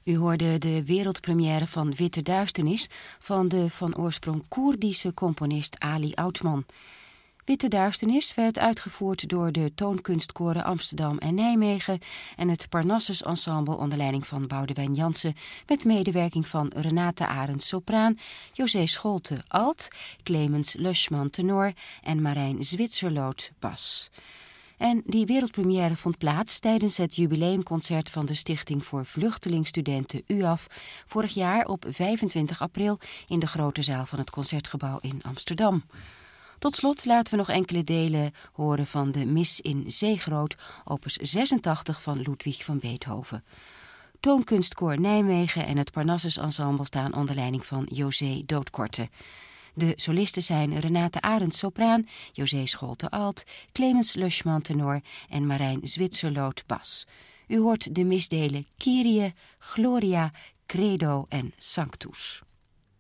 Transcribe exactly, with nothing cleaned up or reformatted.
U hoorde de wereldpremière van Witte Duisternis van de van oorsprong Koerdische componist Ali Oudman. Witte Duisternis werd uitgevoerd door de Toonkunstkoren Amsterdam en Nijmegen en het Parnassus Ensemble onder leiding van Boudewijn Jansen met medewerking van Renate Arends sopraan, José Scholte alt, Clemens Luschmann tenor en Marijn Zwitserloot bas. En die wereldpremière vond plaats tijdens het jubileumconcert van de Stichting voor Vluchtelingstudenten U A F vorig jaar op vijfentwintig april in de grote zaal van het Concertgebouw in Amsterdam. Tot slot laten we nog enkele delen horen van de Mis in Zeegroot, opus zesentachtig van Ludwig van Beethoven. Toonkunstkoor Nijmegen en het Parnassus Ensemble staan onder leiding van José Doodkorte. De solisten zijn Renate Arends sopraan, José Scholte alt, Clemens Luschmann tenor en Marijn Zwitserloot bas. U hoort de misdelen Kyrie, Gloria, Credo en Sanctus.